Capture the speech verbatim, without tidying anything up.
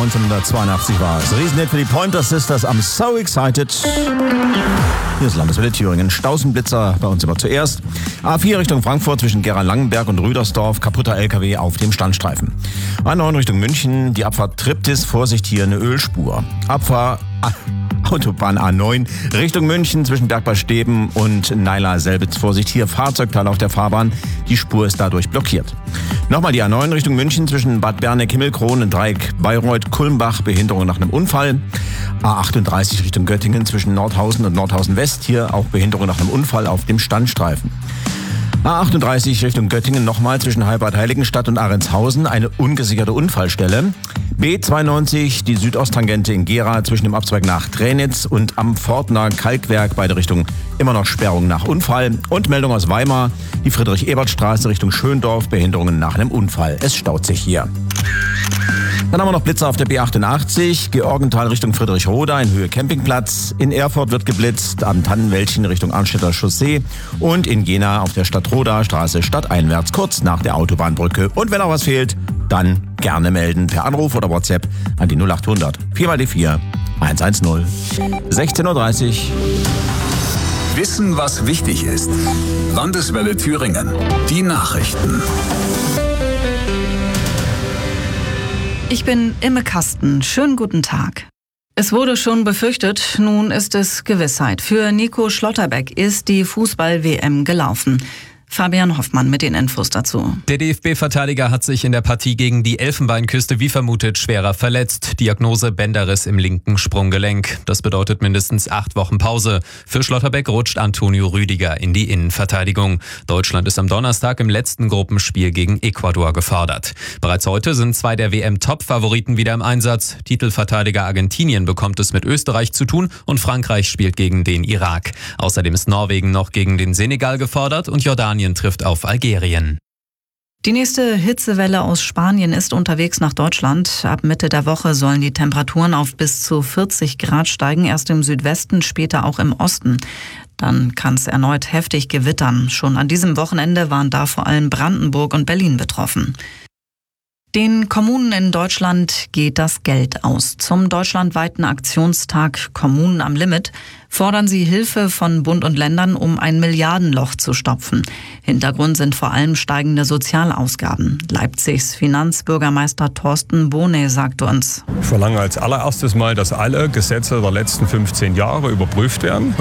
neunzehnhundertzweiundachtzig war es. Riesenhit für die Pointer Sisters, I'm so excited. Hier ist Landeswelle Thüringen. Stausenblitzer bei uns immer zuerst. A vier Richtung Frankfurt zwischen Gera-Langenberg und Rüdersdorf. Kaputter L K W auf dem Standstreifen. A neun Richtung München. Die Abfahrt Triptis. Vorsicht, hier eine Ölspur. Abfahrt Autobahn A neun Richtung München zwischen Berg bei Steben und Naila-Selbitz. Vorsicht, hier Fahrzeugteil auf der Fahrbahn. Die Spur ist dadurch blockiert. Nochmal die A neun Richtung München zwischen Bad Berneck-Himmelkron und Dreieck Bayreuth-Kulmbach. Behinderung nach einem Unfall. A achtunddreißig Richtung Göttingen zwischen Nordhausen und Nordhausen West. Hier auch Behinderung nach einem Unfall auf dem Standstreifen. A achtunddreißig Richtung Göttingen nochmal zwischen Heilbad Heiligenstadt und Arendshausen eine ungesicherte Unfallstelle. B zweiundneunzig, die Südosttangente in Gera zwischen dem Abzweig nach Tränitz und am Pfortner Kalkwerk, beide Richtungen immer noch Sperrung nach Unfall. Und Meldung aus Weimar, die Friedrich-Ebert-Straße Richtung Schöndorf, Behinderungen nach einem Unfall. Es staut sich hier. Dann haben wir noch Blitzer auf der B achtundachtzig, Georgenthal Richtung Friedrichroda in Höhe Campingplatz. In Erfurt wird geblitzt, am Tannenwäldchen Richtung Arnstädter Chaussee und in Jena auf der Stadtroda Straße stadteinwärts, kurz nach der Autobahnbrücke. Und wenn auch was fehlt, dann gerne melden per Anruf oder WhatsApp an die null achthundert vier mal die vier hundertzehn. sechzehn Uhr dreißig. Wissen, was wichtig ist. Landeswelle Thüringen. Die Nachrichten. Ich bin Imme Kasten. Schönen guten Tag. Es wurde schon befürchtet, nun ist es Gewissheit. Für Nico Schlotterbeck ist die Fußball-W M gelaufen. Fabian Hoffmann mit den Infos dazu. Der D F B-Verteidiger hat sich in der Partie gegen die Elfenbeinküste wie vermutet schwerer verletzt. Diagnose Bänderriss im linken Sprunggelenk. Das bedeutet mindestens acht Wochen Pause. Für Schlotterbeck rutscht Antonio Rüdiger in die Innenverteidigung. Deutschland ist am Donnerstag im letzten Gruppenspiel gegen Ecuador gefordert. Bereits heute sind zwei der W M-Top-Favoriten wieder im Einsatz. Titelverteidiger Argentinien bekommt es mit Österreich zu tun und Frankreich spielt gegen den Irak. Außerdem ist Norwegen noch gegen den Senegal gefordert und Jordanien trifft auf Algerien. Die nächste Hitzewelle aus Spanien ist unterwegs nach Deutschland. Ab Mitte der Woche sollen die Temperaturen auf bis zu vierzig Grad steigen, erst im Südwesten, später auch im Osten. Dann kann es erneut heftig gewittern. Schon an diesem Wochenende waren da vor allem Brandenburg und Berlin betroffen. Den Kommunen in Deutschland geht das Geld aus. Zum deutschlandweiten Aktionstag Kommunen am Limit fordern sie Hilfe von Bund und Ländern, um ein Milliardenloch zu stopfen. Hintergrund sind vor allem steigende Sozialausgaben. Leipzigs Finanzbürgermeister Thorsten Bohne sagte uns: Ich verlange als allererstes mal, dass alle Gesetze der letzten fünfzehn Jahre überprüft werden.